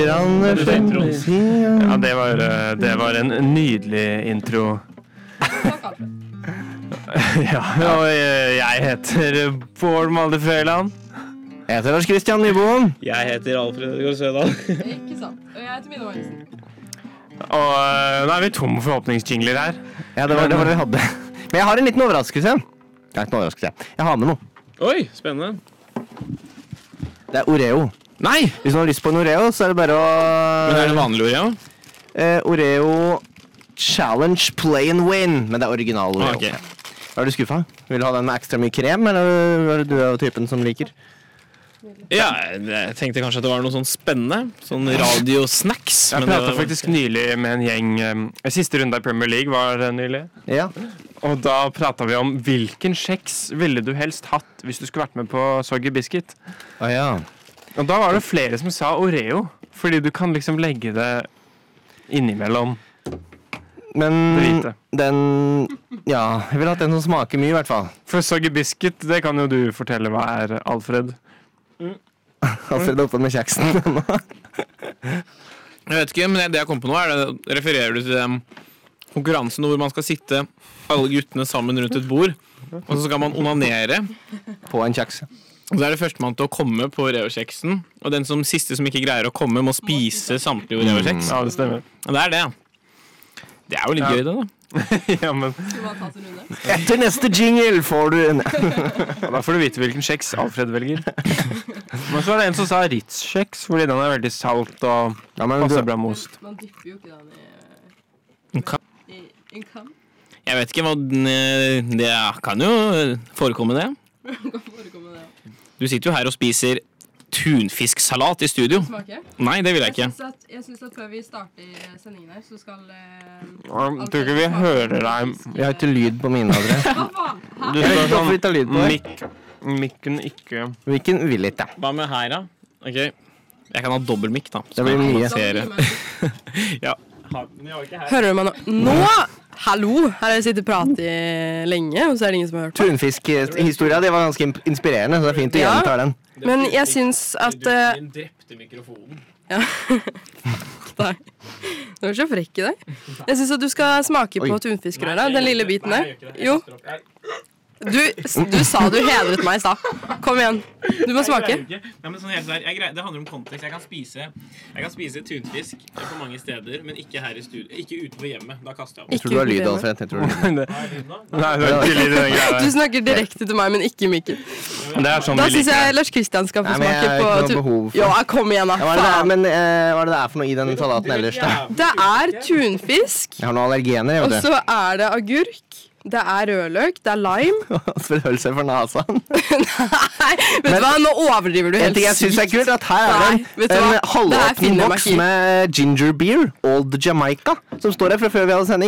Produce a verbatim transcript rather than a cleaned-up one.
Ja, det var, det var en nydelig intro. Ja, og jeg heter Bård Malde Frøyland. Jeg heter Lars Christian Nyboen. Jeg heter Alfred Gårdsødal. Ikke sant. Og jeg heter Mina Magnesen. Og nå er vi tom for åpningsjingler her. Ja, det var det, var det vi hadde. Men jeg har en liten overraskelse. Jeg har ikke noe overraskelse. Jeg har med noe. Oi, spennende. Det er Oreo. Nei! Hvis du har lyst på en Oreo, så er det bare å... Men er det vanlig Oreo? Eh, Oreo Challenge Play and Win. Men det er original Oreo. Ah, okay. Er du skuffet? Vil du ha den med ekstra mye krem, eller er det du er typen som liker? Ja, jeg tenkte kanskje at det var noe sånn spennende. Sånn radiosnacks. Jeg pratet faktisk nylig med en gjeng. Siste runde i Premier League var nylig. Ja. Og da pratet vi om hvilken kjeks ville du helst hatt hvis du skulle vært med på Soggy Biscuit. Ah, ja. Og da var det flere som sa Oreo, fordi du kan liksom legge det innimellom. Men Drite. den... Ja, jeg vil ha den som smaker mye i hvert fall. For Soggy Biscuit, det kan jo du fortelle hva er, Alfred. Mm. Alfred er oppe med kjeksen. Jeg vet ikke, men det jeg kom på nå er det, refererer du til den konkurransen hvor man skal sitte alle guttene sammen rundt et bord, og så skal man onanere På en kjeks. og så er det førstemann til å komme på Oreo-kjeksen, og den som siste som ikke greier å komme må spise samtlige Oreo-kjeks. Ja, det stemmer. Og det er det. Det er jo litt Ja. gøy det da. Ja, men Skal man ta sin runde? Etter neste jingle får du en... ja, da får du vite hvilken kjeks Alfred velger. Men så var det en som sa Ritz-kjeks, fordi den er veldig salt og Ja, men passer du- bra med ost. Man dypper jo ikke den En kam- i, i en kam. Jeg vet ikke hva den, eh, det kan jo forekomme det. Kan forekomme det. Du sitter jo her og spiser tunfisksalat i studio. Smake? Nei, det vil jeg Jeg ikke. synes at, jeg synes at før vi starter sendingen her, så skal... Eh, Jeg tror ikke vi hører deg. Jeg har ikke lyd på mine andre. Hva faen? Hæ? Du Jeg vet står ikke hvorfor vi tar lyd på det. mikk, mikken ikke. Hvilken vil ikke. Hva med her da? Ok, jeg kan ha dobbeltmikk da. Det blir Nei, mye. da blir det meg. Ja. Men jeg har ikke her. Hører du meg nå? Nå! Hallo! Her har jeg sittet og pratet lenge, og så er det ingen som har hørt på. Tunfisk-historia, det var ganske imp- inspirerende, så det er fint å Ja. gjenta den. Men jeg synes at... eh, Den drepte mikrofonen. Ja. Nei. Du er så frekk i deg. Jeg synes at du skal smake på Oi. tunfiskrøra, den lille biten der. Jo, du, du sa du hedret meg i stad. Kom igjen, du må smake. Nei, men sånn helt der, jeg greier, det handler om kontekst. Jeg kan spise, jeg kan spise tunfisk på mange steder, men ikke her i studio. Ikke utenfor hjemmet, da kaster jeg opp. Jeg tror du har lyd, Alfred. Jeg tror du har lyd. Nei, det er ikke lyd i den greia Du der. snakker direkte til meg, men ikke i mikken. Det er sånn Da vi synes liker jeg det. Lars Christian skal få Nei, men jeg smake har på... ikke noe tu- behov for- Jo, kom igjen da, Ja, hva er det det er, faen. men eh, hva er det det er for noe i den salaten ellers da? Det er tunfisk, Jeg har noen allergener, jeg og vet du. så er det agurk, det er rødløk, det er lime. Alfred holder seg for nasen. Nei, vet du hva, nå overdriver du En helt ting jeg synes er kult, er at her er Nei, det vet du en, hva? en Det her halvåpen finner jeg meg boks ikke i. med ginger beer, Old Jamaica, som står her fra før vi hadde sending.